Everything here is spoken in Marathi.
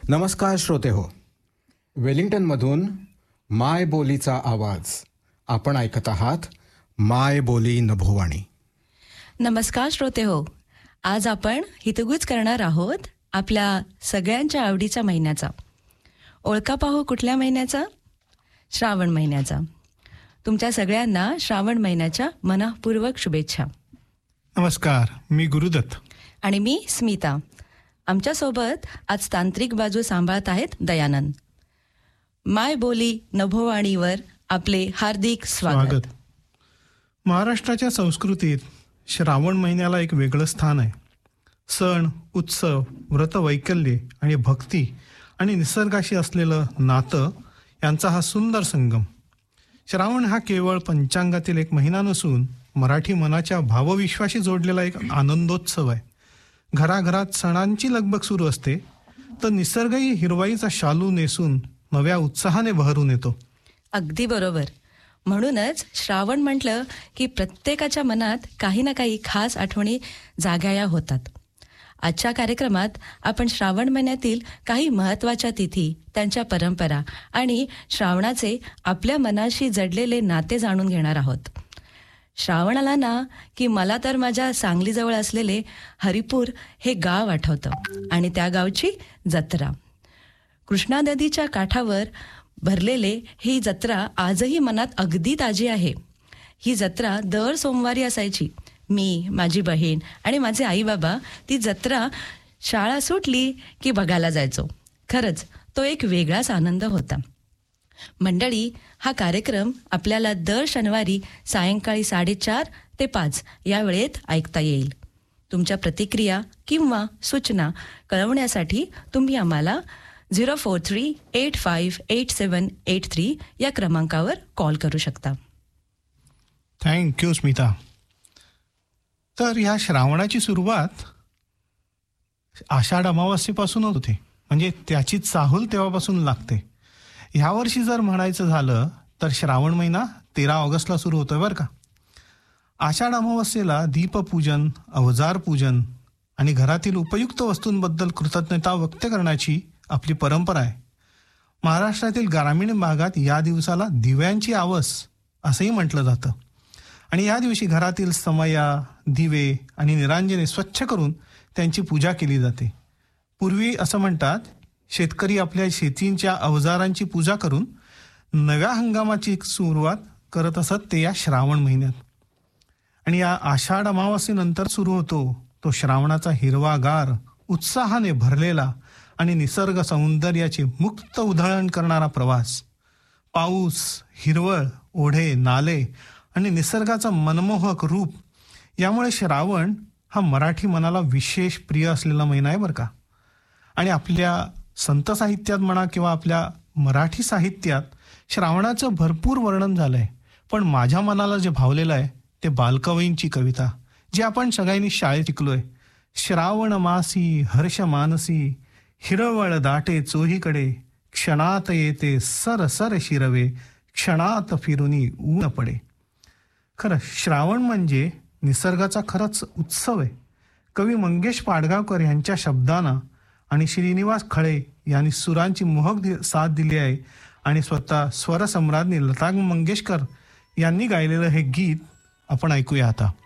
नमस्कार श्रोते हो, वेलिंग्टनमधून माय बोलीचा आवाज आपण ऐकत आहात. माय बोली नभोवाणी. नमस्कार श्रोते हो, आज आपण हितगुज करणार आहोत आपल्या सगळ्यांच्या आवडीच्या महिन्याचा. ओळखा पाहू कुठल्या महिन्याचा? श्रावण महिन्याचा. तुमच्या सगळ्यांना श्रावण महिन्याच्या मनःपूर्वक शुभेच्छा. नमस्कार, मी गुरुदत्त आणि मी स्मिता. आमच्यासोबत आज तांत्रिक बाजू सांभाळत आहेत दयानंद. माय बोली नभोवाणीवर आपले हार्दिक स्वागत. महाराष्ट्राच्या संस्कृतीत श्रावण महिन्याला एक वेगळं स्थान आहे. सण, उत्सव, व्रतवैकल्ये आणि भक्ती आणि निसर्गाशी असलेलं नातं यांचा हा सुंदर संगम. श्रावण हा केवळ पंचांगातील एक महिना नसून मराठी मनाच्या भावविश्वाशी जोडलेला एक आनंदोत्सव आहे. घराघरात सणांची लगबग सुरू असते, तर निसर्गही हिरवाईचा शालू नेसून नव्या उत्साहाने बहरून येतो. अगदी बरोबर. म्हणूनच श्रावण म्हटलं की प्रत्येकाच्या मनात काही ना काही खास आठवणी जाग्या होतात. आजच्या कार्यक्रमात आपण श्रावण महिन्यातील काही महत्त्वाच्या तिथी, त्यांच्या परंपरा आणि श्रावणाचे आपल्या मनाशी जडलेले नाते जाणून घेणार आहोत. श्रावण आला ना की मला तर माझ्या सांगलीजवळ असलेले हरिपूर हे गाव आठवतं आणि त्या गावची जत्रा. कृष्णा नदीच्या काठावर भरलेले ही जत्रा आजही मनात अगदी ताजी आहे. ही जत्रा दर सोमवारी असायची. मी, माझी बहीण आणि माझे आई बाबा ती जत्रा शाळा सुटली की बघायला जायचो. खरंच तो एक वेगळाच आनंद होता. मंडळी, हा कार्यक्रम आपल्याला दर शनिवारी सायंकाळी 4:30 ते 5 या वेळेत ऐकता येईल. तुमच्या प्रतिक्रिया किंवा सूचना कळवण्यासाठी तुम्ही आम्हाला 043858783 या क्रमांकावर कॉल करू शकता. थँक्यू स्मिता. तर ह्या श्रावणाची सुरुवात आषाढ अमावास्येपासून होते, म्हणजे त्याची चाहूल तेव्हापासून लागते. ह्या वर्षी जर म्हणायचं झालं तर श्रावण महिना 13 ऑगस्टला सुरू होतोय बरं का. आषाढ अमावस्येला दीपपूजन, अवजार पूजन आणि घरातील उपयुक्त वस्तूंबद्दल कृतज्ञता व्यक्त करण्याची आपली परंपरा आहे. महाराष्ट्रातील ग्रामीण भागात या दिवसाला दिव्यांची आवस असंही म्हटलं जातं. आणि या दिवशी घरातील समया, दिवे आणि निरांजने स्वच्छ करून त्यांची पूजा केली जाते. पूर्वी असं म्हणतात, शेतकरी आपल्या शेतींच्या अवजारांची पूजा करून नव्या हंगामाची सुरुवात करत असत, ते या श्रावण महिन्यात. आणि या आषाढ अमावास्येनंतर सुरू होतो तो श्रावणाचा हिरवागार, उत्साहाने भरलेला आणि निसर्ग सौंदर्याचे मुक्त उधळण करणारा प्रवास. पाऊस, हिरवळ, ओढे, नाले आणि निसर्गाचं मनमोहक रूप यामुळे श्रावण हा मराठी मनाला विशेष प्रिय असलेला महिना आहे बरं का. आणि आपल्या संत साहित्यात म्हणा किंवा आपल्या मराठी साहित्यात श्रावणाचं भरपूर वर्णन झालं आहे. पण माझ्या मनाला जे भावलेलं आहे ते बालकवयींची कविता, जी आपण सगळ्यांनी शाळेत शिकलोय. श्रावण मासी हर्ष मानसी, हिरवळ दाटे चोहीकडे, क्षणात येते सर सर शिरवे, क्षणात फिरुनी ऊन पडे. खरं श्रावण म्हणजे निसर्गाचा खरंच उत्सव आहे. कवी मंगेश पाडगावकर यांच्या शब्दांना आणि श्रीनिवास खळे यांनी सुरांची मोहक साथ दिली आहे. आणि स्वतः स्वरसम्राज्ञी लता मंगेशकर यांनी गायलेलं हे गीत आपण ऐकूया आता.